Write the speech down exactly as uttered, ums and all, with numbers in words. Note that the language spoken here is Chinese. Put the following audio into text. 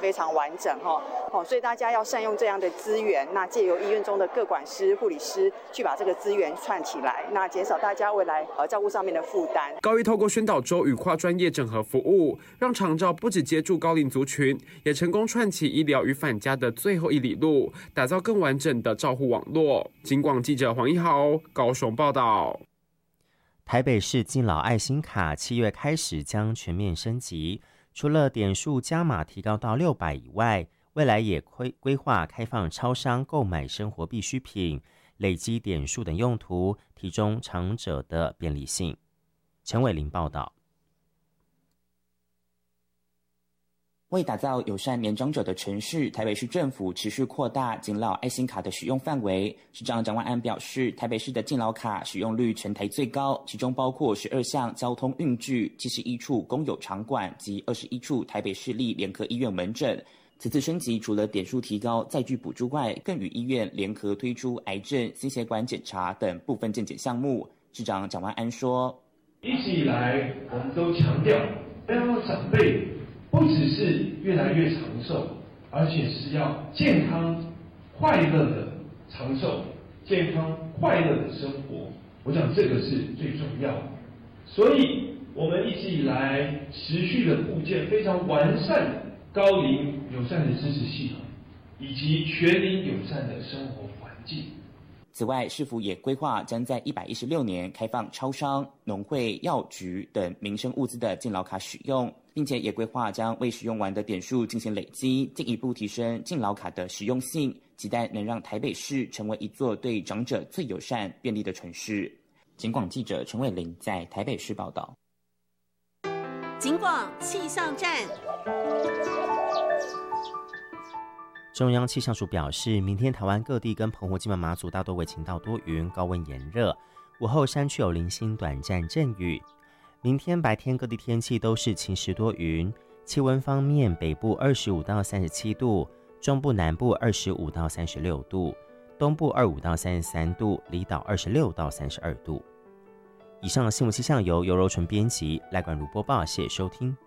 非常完整哈。哦，所以大家要善用这样的资源，那借由医院中的个管师、护理师去把这个资源串起来，那减少大家未来呃照顾上面的负担。 高一透过宣导周与跨专业整合服务，让长照不只接住高龄族群，也成功串起医疗与返家的最后一里路，打造更完整的照护网络。警广记者黄一豪高雄报道。 台北市敬老爱心卡七月开始将全面升级，除了点数加码提高到六百以外，未来也规规划开放超商购买生活必需品、累积点数等用途，提供长者的便利性。陈伟玲报道。 为打造友善年长者的城市，台北市政府持续扩大敬老爱心卡的使用范围。市长蒋万安表示，台北市的敬老卡使用率全台最高，其中包括十二项交通运具、七十一处公有场馆及二十一处台北市立联合医院门诊。此次升级除了点数提高、载具补助外，更与医院联合推出癌症、心血管检查等部分健检项目。市长蒋万安说：“ 一直以来，我们都强调要让长辈不只是越来越长寿，而且是要健康、快乐的长寿，健康快乐的生活。我想这个是最重要的。所以，我们一直以来持续的构建非常完善的高龄友善的支持系统，以及全龄友善的生活环境。 此外，市府也规划将在一百一十六年开放超商、农会、药局等民生物资的敬老卡使用，并且也规划将未使用完的点数进行累积，进一步提升敬老卡的实用性，期待能让台北市成为一座对长者最友善、便利的城市。警广记者陈伟玲在台北市报道。 警广气象站。 中央气象署表示，明天台湾各地跟澎湖、金门、马祖大多为晴到多云，高温炎热，午后山区有零星短暂阵雨。明天白天各地天气都是晴时多云，气温方面，北部二十五到三十七度，中部南部二十五到三十六度，东部二十五到三十三度，离岛二十六到三十二度。以上的新闻气象由尤柔纯编辑，赖冠如播报，谢谢收听。